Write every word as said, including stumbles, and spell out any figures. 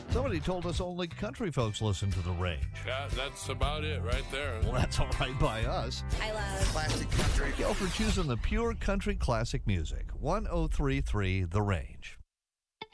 Somebody told us only country folks listen to The Range. Yeah, that's about it right there. Well, that's all right by us. I love classic country. Yo, for choosing the pure country classic music. one oh three point three The Range.